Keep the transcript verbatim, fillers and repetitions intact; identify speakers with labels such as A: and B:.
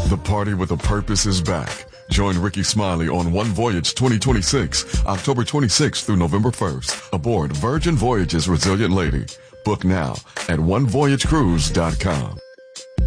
A: The party with a purpose is back. Join Ricky Smiley on One Voyage twenty twenty-six, October twenty-sixth through November first, aboard Virgin Voyages Resilient Lady. Book now at one voyage cruise dot com.